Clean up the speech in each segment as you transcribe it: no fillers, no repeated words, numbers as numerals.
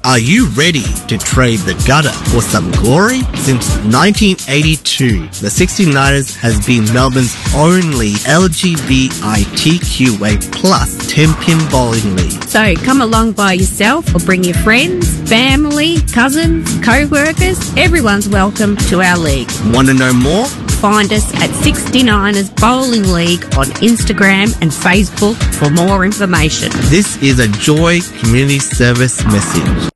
Are you ready to trade the gutter for some glory? Since 1982, the 69ers has been Melbourne's only LGBTQA plus 10-pin bowling league. So come along by yourself or bring your friends, family, cousins, co-workers. Everyone's welcome to our league. Want to know more? Find us at 69ers Bowling League on Instagram and Facebook for more information. This is a Joy Community Service message.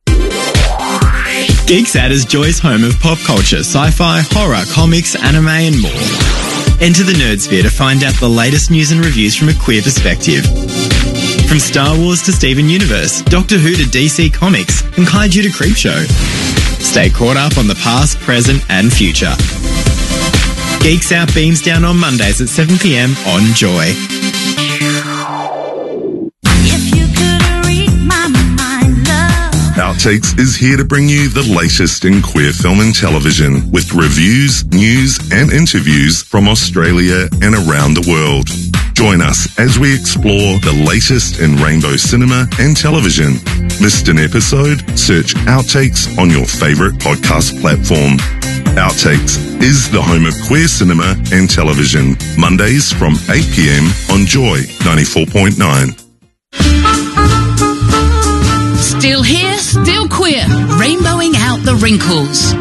GeekSat is Joy's home of pop culture, sci-fi, horror, comics, anime and more. Enter the Nerdsphere to find out the latest news and reviews from a queer perspective. From Star Wars to Steven Universe, Doctor Who to DC Comics, and Kaiju to Creepshow. Stay caught up on the past, present and future. Geeks Out beams down on Mondays at 7 p.m. on Joy. Outtakes is here to bring you the latest in queer film and television with reviews, news and interviews from Australia and around the world. Join us as we explore the latest in rainbow cinema and television. Missed an episode? Search Outtakes on your favourite podcast platform. Outtakes is the home of queer cinema and television. Mondays from 8 p.m. on Joy 94.9. Still here, still queer, rainbowing out the wrinkles.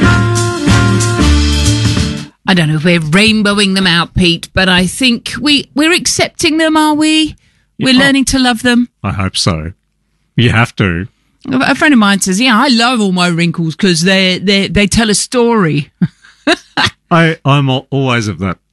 I don't know if we're rainbowing them out, Pete, but I think we're accepting them, are we? We're learning to love them. I hope so. You have to. A friend of mine says, yeah, I love all my wrinkles because they tell a story. I'm always of that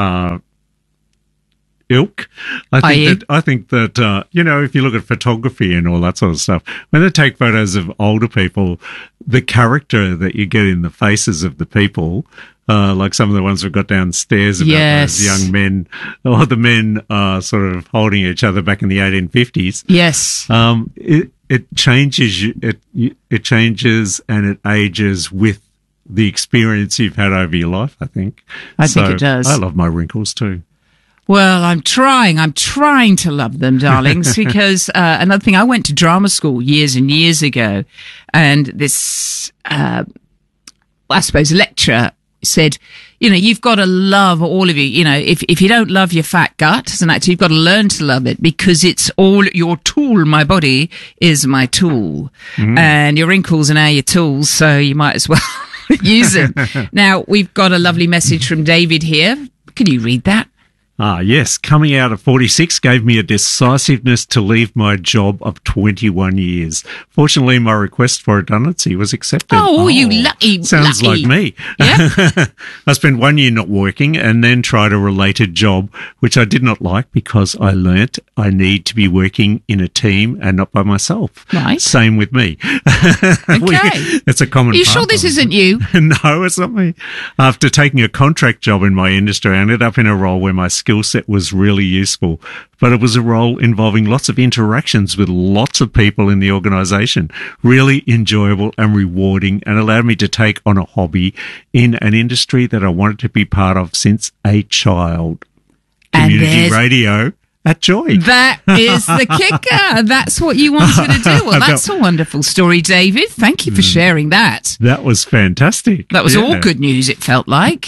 ilk. I think that if you look at photography and all that sort of stuff, when they take photos of older people, the character that you get in the faces of the people, like some of the ones we've got downstairs about those young men, or the men sort of holding each other back in the 1850s. Yes. It changes. It changes and it ages with the experience you've had over your life, I think. I think it does. I love my wrinkles too. Well, I'm trying to love them, darlings, because another thing, I went to drama school years and years ago, and this, I suppose, lecturer said, you've got to love all of you. If you don't love your fat gut as an actor, you've got to learn to love it because it's all your tool. My body is my tool, and your wrinkles are now your tools, so you might as well use them. Now, we've got a lovely message from David here. Can you read that? Yes. Coming out at 46 gave me a decisiveness to leave my job of 21 years. Fortunately, my request for redundancy was accepted. Oh, you lucky. Sounds like me. Yeah. I spent 1 year not working and then tried a related job, which I did not like because I learnt I need to be working in a team and not by myself. Right. Same with me. Okay. It's a common Are you sure this isn't you? No, it's not me. After taking a contract job in my industry, I ended up in a role where my skill set was really useful, but it was a role involving lots of interactions with lots of people in the organisation, really enjoyable and rewarding, and allowed me to take on a hobby in an industry that I wanted to be part of since a child. Community radio at Joy. That is the kicker. That's what you wanted to do. Well, that's a wonderful story, David. Thank you for sharing that. That was fantastic. That was all good news, it felt like.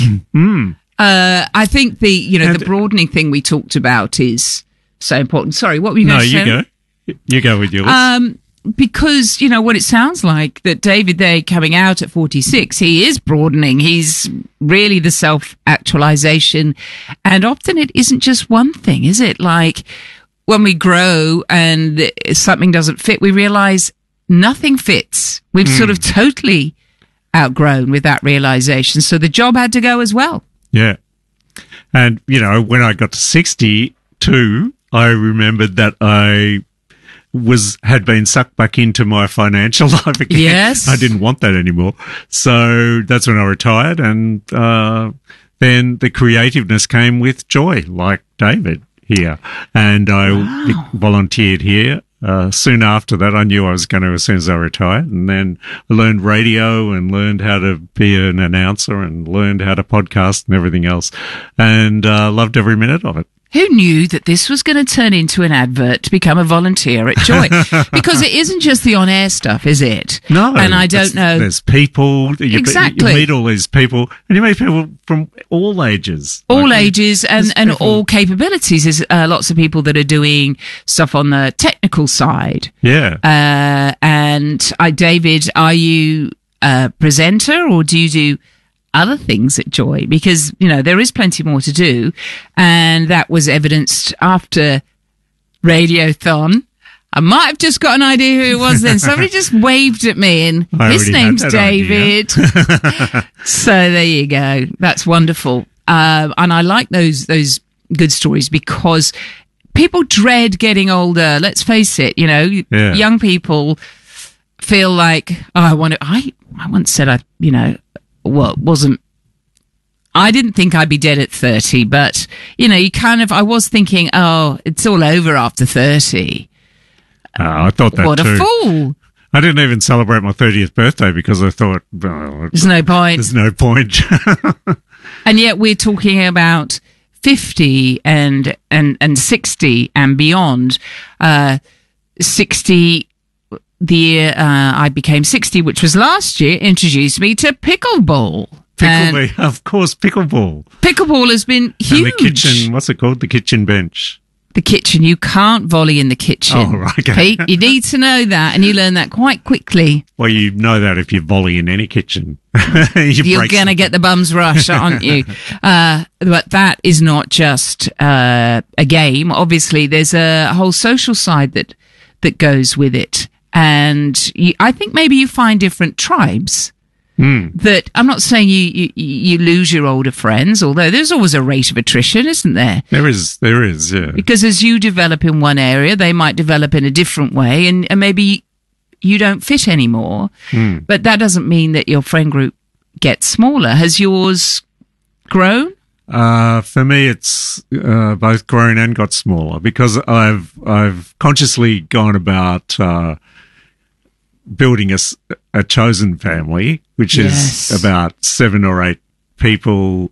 I think the broadening thing we talked about is so important. Sorry, what were you going to say? No, you go with your list. Because, what it sounds like that David there coming out at 46, he is broadening. He's really the self-actualization. And often it isn't just one thing, is it? Like when we grow and something doesn't fit, we realize nothing fits. We've sort of totally outgrown with that realization. So the job had to go as well. Yeah. And, when I got to 62, I remembered that I had been sucked back into my financial life again. Yes. I didn't want that anymore. So that's when I retired. And then the creativeness came with Joy, like David here. And I volunteered here. Soon after that, I knew I was going to as soon as I retired. And then I learned radio and learned how to be an announcer and learned how to podcast and everything else. And loved every minute of it. Who knew that this was going to turn into an advert to become a volunteer at Joy? Because it isn't just the on-air stuff, is it? No. And I don't know. There's people. Exactly. You meet all these people, and you meet people from all ages. All ages and all capabilities. There's lots of people that are doing stuff on the technical side. Yeah. And David, are you a presenter or do you do other things at Joy? Because, there is plenty more to do. And that was evidenced after Radiothon. I might have just got an idea who it was then. Somebody just waved at me and his name's David. So there you go. That's wonderful. And I like those good stories because people dread getting older. Let's face it, young people feel like, I once said I didn't think I'd be dead at 30, but, I was thinking, it's all over after 30. I thought that what too. A fool. I didn't even celebrate my 30th birthday because I thought, there's no point. There's no point. And yet we're talking about 50 and 60 and beyond. 60, the year I became 60, which was last year, introduced me to pickleball. Of course, pickleball. Pickleball has been huge. And the kitchen, what's it called? The kitchen bench. The kitchen. You can't volley in the kitchen. Oh, right. Okay. Pete, you need to know that, and you learn that quite quickly. Well, you know that if you volley in any kitchen. You're going to get the bum's rush, aren't you? But that is not just a game. Obviously, there's a whole social side that goes with it. And I think maybe you find different tribes. That I'm not saying you lose your older friends, although there's always a rate of attrition, isn't there? There is, yeah. Because as you develop in one area, they might develop in a different way, and maybe you don't fit anymore. But that doesn't mean that your friend group gets smaller. Has yours grown? For me, it's both grown and got smaller because I've consciously gone about building a chosen family, which is about 7 or 8 people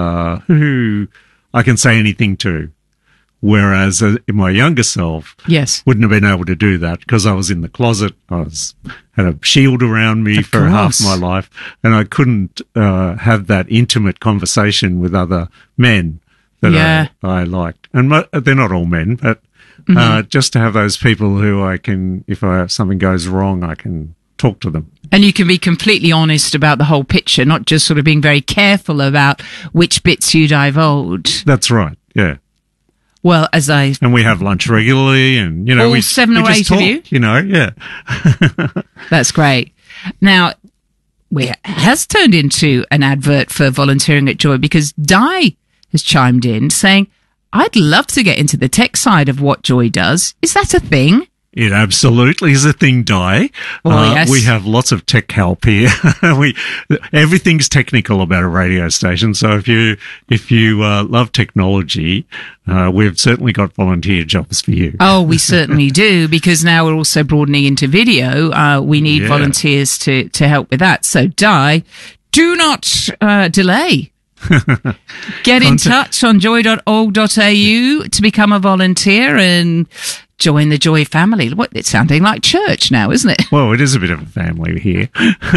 who I can say anything to. Whereas in my younger self, wouldn't have been able to do that because I was in the closet. Had a shield around me for half my life, and I couldn't have that intimate conversation with other men that I liked. And they're not all men, but just to have those people who I can, if something goes wrong, I can talk to them. And you can be completely honest about the whole picture, not just sort of being very careful about which bits you divulge. That's right, yeah. Well, and we have lunch regularly, and all 7 or 8 of you. Yeah. That's great. Now, it has turned into an advert for volunteering at Joy because Di has chimed in saying, "I'd love to get into the tech side of what Joy does. Is that a thing?" It absolutely is a thing, Di. Yes. We have lots of tech help here. Everything's technical about a radio station. So if you love technology, we've certainly got volunteer jobs for you. Oh, we certainly do, because now we're also broadening into video. We need volunteers to help with that. So, Di, do not delay. Get in touch on joy.org.au to become a volunteer and join the Joy family. It's sounding like church now, isn't it? Well, it is a bit of a family here.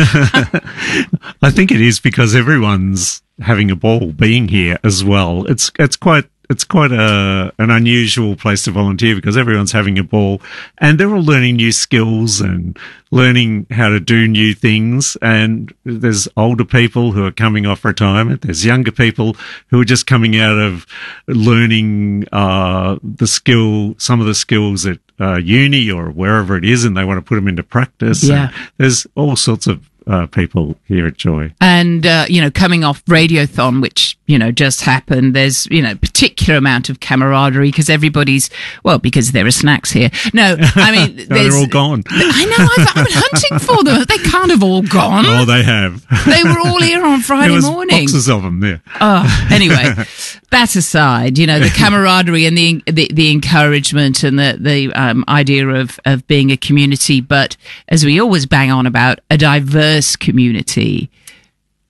I think it is because everyone's having a ball being here as well. It's quite an unusual place to volunteer because everyone's having a ball and they're all learning new skills and learning how to do new things. And there's older people who are coming off retirement. There's younger people who are just coming out of learning some of the skills at uni or wherever it is, and they want to put them into practice. Yeah. And there's all sorts of people here at Joy. And, coming off Radiothon, which, just happened, there's, particular amount of camaraderie because because there are snacks here. No, I mean, they're all gone. I know, I've been hunting for them. They can't have all gone. Oh, they have. They were all here on Friday morning. Boxes of them there. Oh, anyway, that aside, the camaraderie and the encouragement and the idea of being a community, but as we always bang on about, a diverse community.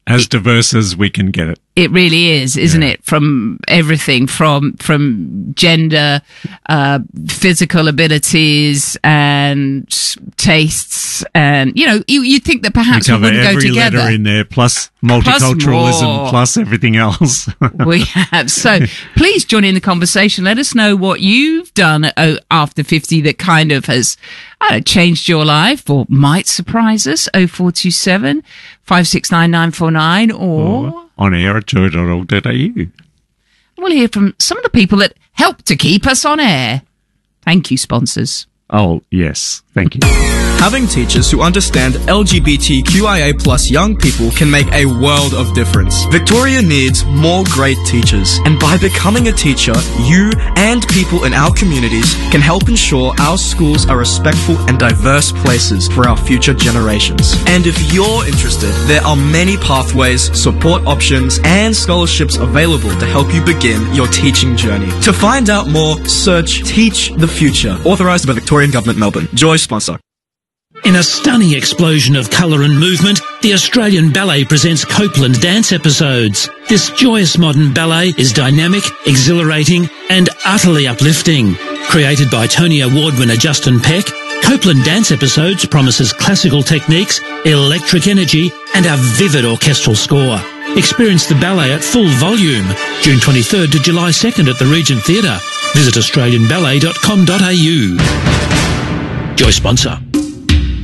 as diverse as we can get it. It really is, isn't it? From everything, from gender, physical abilities, and tastes, and you think that perhaps we wouldn't go together. Every letter in there, plus multiculturalism, plus everything else. We have. So please join in the conversation. Let us know what you've done after 50 that kind of has changed your life or might surprise us. 0427 569 949 or on air at joy.org.au. We'll hear from some of the people that help to keep us on air. Thank you, sponsors. Oh, yes. Thank you. Having teachers who understand LGBTQIA+ young people can make a world of difference. Victoria needs more great teachers, and by becoming a teacher, you and people in our communities can help ensure our schools are respectful and diverse places for our future generations. And if you're interested, there are many pathways, support options, and scholarships available to help you begin your teaching journey. To find out more, search Teach the Future, authorised by Victorian Government, Melbourne. Joy sponsor. In a stunning explosion of colour and movement, the Australian Ballet presents Copeland Dance Episodes. This joyous modern ballet is dynamic, exhilarating and utterly uplifting. Created by Tony Award winner Justin Peck, Copeland Dance Episodes promises classical techniques, electric energy and a vivid orchestral score. Experience the ballet at full volume, June 23rd to July 2nd at the Regent Theatre. Visit australianballet.com.au. Joy sponsor.